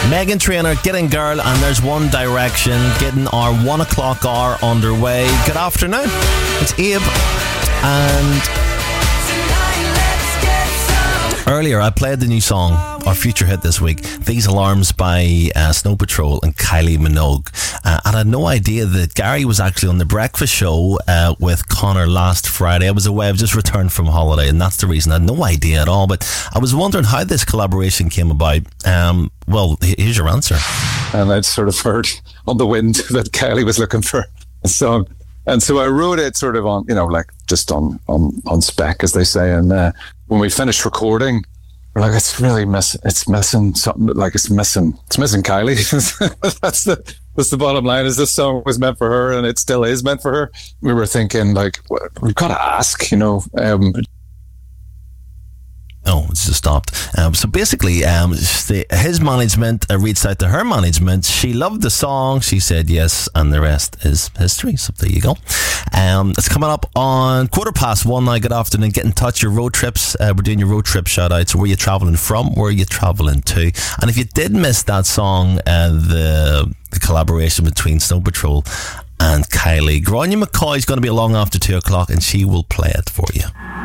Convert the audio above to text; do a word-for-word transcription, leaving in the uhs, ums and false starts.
Meghan Trainor, Getting Girl, and there's One Direction getting our one o'clock hour underway. Good afternoon. It's Abe, and earlier I played the new song, our feature hit this week, These Alarms by uh, Snow Patrol and Kylie Minogue. Uh, and I had no idea that Gary was actually on The Breakfast Show uh, with Connor last Friday. I was away, I've just returned from holiday, and that's the reason. I had no idea at all, but I was wondering how this collaboration came about. Um, well, here's your answer. And I'd sort of heard on the wind that Kylie was looking for a song. And so I wrote it sort of on, you know, like just on, on, on spec, as they say. And uh, when we finished recording, we're like, it's really miss, it's missing something, like it's missing, it's missing Kylie. that's the, that's the bottom line, is this song was meant for her, and it still is meant for her. We were thinking, like, we've got to ask, you know, um, Oh, it's just stopped. Um, so basically, um, the, his management uh, reached out to her management. She loved the song. She said yes, and the rest is history. So there you go. Um, it's coming up on quarter past one now. Good afternoon. Get in touch. Your road trips. Uh, we're doing your road trip shout outs. Where are you travelling from? Where are you travelling to? And if you did miss that song, uh, the, the collaboration between Snow Patrol and Kylie, Grania McCoy is going to be along after two o'clock, and she will play it for you.